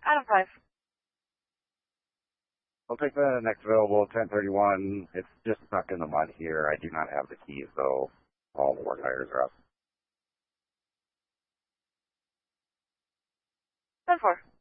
Out of 5. I'll take the next available 1031. It's just stuck in the mud here. I do not have the keys, so all the work tires are up. 10-4.